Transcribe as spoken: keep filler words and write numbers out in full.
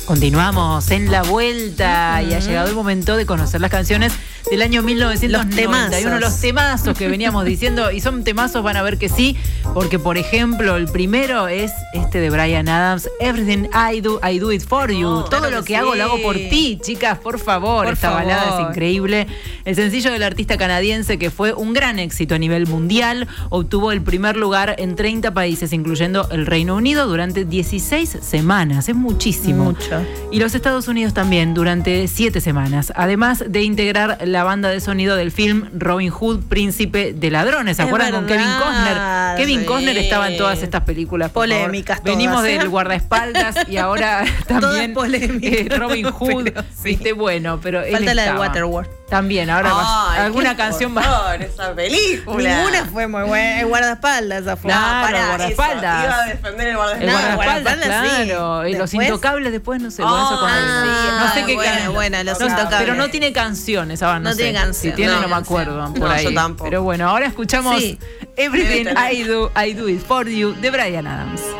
Continuamos en la vuelta Uh-huh. y ha llegado el momento de conocer las canciones del año mil novecientos noventa y uno, los temazos que veníamos diciendo, y son temazos, van a ver que sí, porque por ejemplo el primero es este de Bryan Adams, Everything I Do, I Do It For You. Oh, Todo claro lo que que hago sí. lo hago por ti, chicas, por favor. Por Esta favor. balada es increíble. El sencillo del artista canadiense, que fue un gran éxito a nivel mundial, obtuvo el primer lugar en treinta países, incluyendo el Reino Unido, durante dieciséis semanas. Es muchísimo. Mucho. Y los Estados Unidos también, durante siete semanas. Además de integrar la banda de sonido del film Robin Hood, Príncipe de Ladrones. ¿Se Es acuerdan con Kevin verdad, Costner? Kevin sí. Costner estaba en todas estas películas. por favor. Polémicas todas, Venimos ¿eh? del guardaespaldas y ahora también Todas polémicas, eh, Robin Hood. pero sí. Viste, bueno, pero él Falta la de estaba. Waterworld. También, ahora va- Ay, alguna qué canción va. horror esa película. Ninguna fue muy buena. El guardaespaldas esa fue. No, No, Claro, pará, guardaespaldas. eso, iba a defender el El guardaespaldas. No, guardaespaldas, guardaespaldas, sí. claro. Y los Después- intocables después, no sé. Bueno, eso con Ah, el- no sé ah, qué buena, can- buena, los no, intocables. Pero no tiene canción esa banda. No sé. tiene canción, Si tiene, no, no, me no acuerdo. sé. Por No, ahí. yo tampoco. Pero bueno, ahora escuchamos Sí. Everything Debe tener. I Do, I Do It For You de Bryan Adams.